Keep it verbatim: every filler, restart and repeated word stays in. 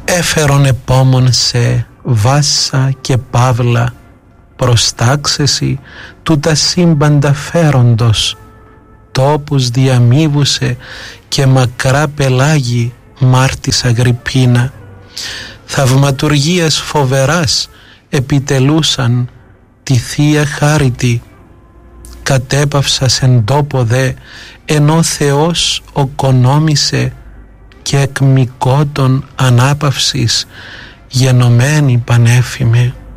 Έφερον επόμον σε Βάσα και Παύλα, προστάξεσι του τα σύμπαντα φέροντος, τόπους διαμείβουσε και μακρά πελάγη Μάρτης Αγριππίνα. Θαυματουργίας φοβεράς επιτελούσαν τη Θεία Χάριτη. Κατέπαυσας εν τόπο δε, ενώ Θεός οκονόμησε και εκ μικότων ανάπαυσης γενομένη πανέφημε.